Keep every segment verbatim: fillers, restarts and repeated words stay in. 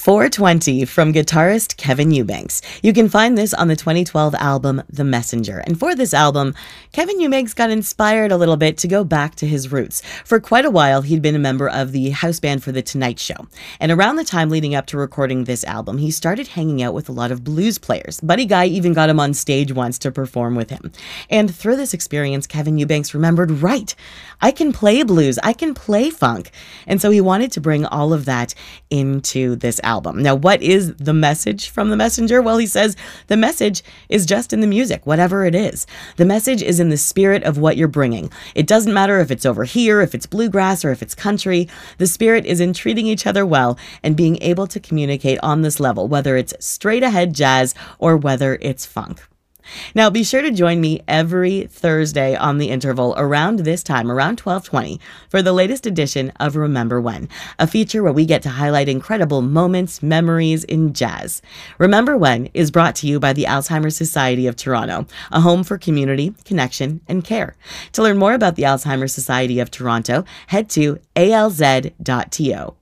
four twenty from guitarist Kevin Eubanks. You can find this on the twenty twelve album The Messenger. And for this album, Kevin Eubanks got inspired a little bit to go back to his roots. For quite a while, he'd been a member of the house band for The Tonight Show. And around the time leading up to recording this album, he started hanging out with a lot of blues players. Buddy Guy even got him on stage once to perform with him. And through this experience, Kevin Eubanks remembered, right, I can play blues, I can play funk. And so he wanted to bring all of that into this album. Now, what is the message from The Messenger? Well, he says the message is just in the music, whatever it is. The message is in the spirit of what you're bringing. It doesn't matter if it's over here, if it's bluegrass, or if it's country. The spirit is in treating each other well and being able to communicate on this level, whether it's straight ahead jazz or whether it's funk. Now, be sure to join me every Thursday on The Interval around this time, around twelve twenty, for the latest edition of Remember When, a feature where we get to highlight incredible moments, memories in jazz. Remember When is brought to you by the Alzheimer's Society of Toronto, a home for community, connection, and care. To learn more about the Alzheimer's Society of Toronto, head to A L Z dot T O.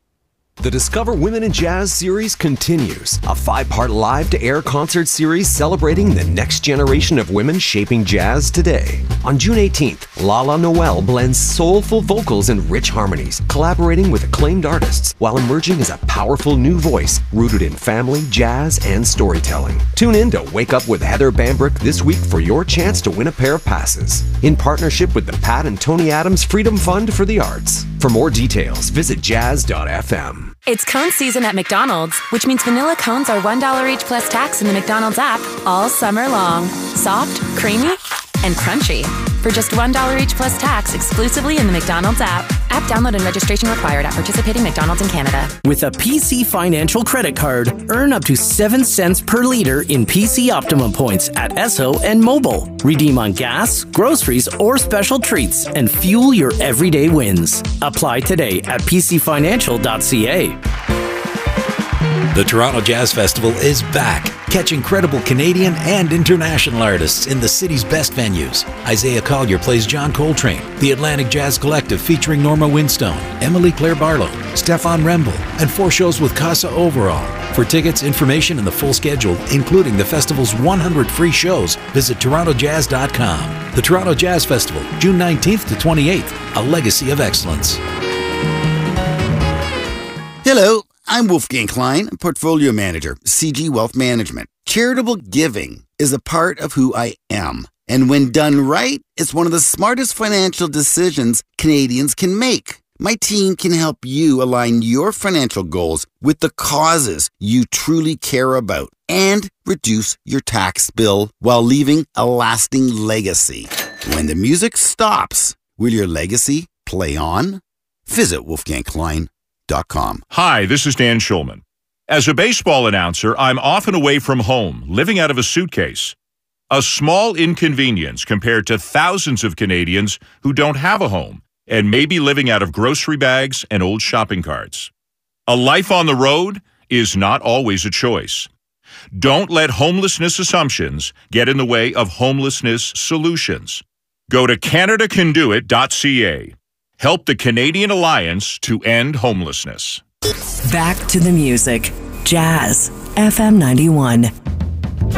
The Discover Women in Jazz series continues, a five-part live-to-air concert series celebrating the next generation of women shaping jazz today. On June eighteenth, Lala Noel blends soulful vocals and rich harmonies, collaborating with acclaimed artists while emerging as a powerful new voice rooted in family, jazz, and storytelling. Tune in to Wake Up with Heather Bambrick this week for your chance to win a pair of passes, in partnership with the Pat and Tony Adams Freedom Fund for the Arts. For more details, visit jazz dot f m. It's cone season at McDonald's, which means vanilla cones are one dollar each plus tax in the McDonald's app all summer long. Soft, creamy, and crunchy. For just one dollar each plus tax exclusively in the McDonald's app. App download and registration required at participating McDonald's in Canada. With a P C Financial credit card, earn up to seven cents per liter in P C Optimum points at Esso and Mobile. Redeem on gas, groceries, or special treats and fuel your everyday wins. Apply today at p c financial dot c a. The Toronto Jazz Festival is back. Catch incredible Canadian and international artists in the city's best venues. Isaiah Collier plays John Coltrane, the Atlantic Jazz Collective featuring Norma Winstone, Emily Claire Barlow, Stefan Remble, and four shows with Casa Overall. For tickets, information, and the full schedule, including the festival's one hundred free shows, visit toronto jazz dot com. The Toronto Jazz Festival, June nineteenth to twenty-eighth, a legacy of excellence. Hello. I'm Wolfgang Klein, Portfolio Manager, C G Wealth Management. Charitable giving is a part of who I am. And when done right, it's one of the smartest financial decisions Canadians can make. My team can help you align your financial goals with the causes you truly care about and reduce your tax bill while leaving a lasting legacy. When the music stops, will your legacy play on? Visit wolfgang klein dot com. Hi, this is Dan Schulman. As a baseball announcer, I'm often away from home, living out of a suitcase. A small inconvenience compared to thousands of Canadians who don't have a home and may be living out of grocery bags and old shopping carts. A life on the road is not always a choice. Don't let homelessness assumptions get in the way of homelessness solutions. Go to canada can do it dot c a. Help the Canadian Alliance to end homelessness. Back to the music. Jazz F M ninety-one.